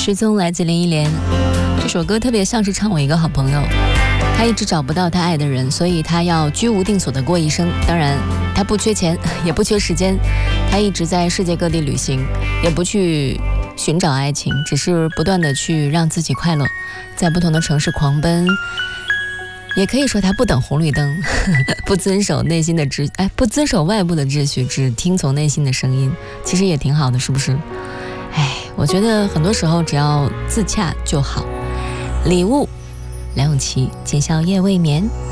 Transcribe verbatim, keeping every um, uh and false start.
失踪来自林忆莲。这首歌特别像是唱我一个好朋友，他一直找不到他爱的人，所以他要居无定所的过一生。当然他不缺钱也不缺时间，他一直在世界各地旅行，也不去寻找爱情，只是不断的去让自己快乐，在不同的城市狂奔。也可以说他不等红绿灯，不遵守内心的秩哎，不遵守外部的秩序，只听从内心的声音，其实也挺好的，是不是？哎，我觉得很多时候只要自洽就好。礼物，梁咏琪，今宵夜未眠。